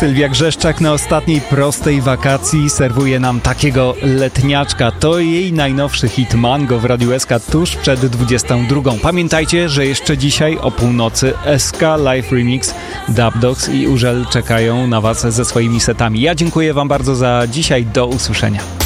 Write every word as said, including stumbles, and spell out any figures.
Sylwia Grzeszczak na ostatniej prostej wakacji serwuje nam takiego letniaczka. To jej najnowszy hit Mango w Radiu S K tuż przed dwudziestą drugą. Pamiętajcie, że jeszcze dzisiaj o północy S K Live Remix, Dub Dogs i Użel czekają na Was ze swoimi setami. Ja dziękuję Wam bardzo za dzisiaj. Do usłyszenia.